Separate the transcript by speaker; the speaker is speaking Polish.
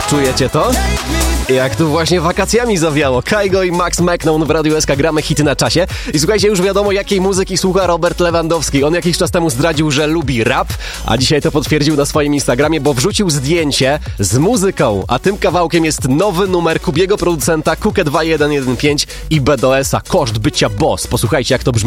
Speaker 1: Czujecie to? Jak tu właśnie wakacjami zawiało. Kygo i Max McKnown w Radiu SK gramy hity na czasie. I słuchajcie, już wiadomo, jakiej muzyki słucha Robert Lewandowski. On jakiś czas temu zdradził, że lubi rap, a dzisiaj to potwierdził na swoim Instagramie, bo wrzucił zdjęcie z muzyką. A tym kawałkiem jest nowy numer Kubiego producenta Kukę 2115 i BDS-a. Koszt bycia boss. Posłuchajcie, jak to brzmi.